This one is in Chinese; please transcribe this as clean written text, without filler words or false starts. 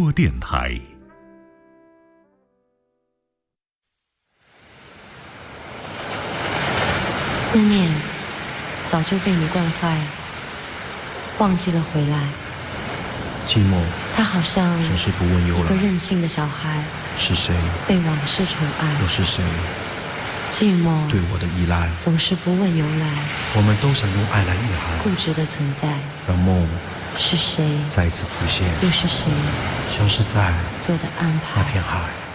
播电台。 思念早就被你惯坏，忘记了回来。 寂寞， 他好像总是不问由来。 一个任性的小孩， 是谁被往事宠爱？ 又是谁寂寞对我的依赖？ 总是不问由来。 我们都想用爱来御寒， 固执的存在。 让梦是谁再一次浮现？ 又是谁消失在做的安排？ 那片海。